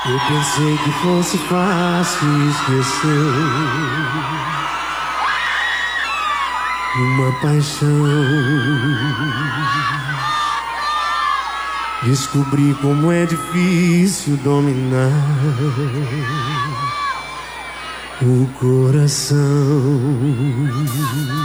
Eu pensei que fosse fácil esquecer uma paixão. Descobri como é difícil dominar o coração.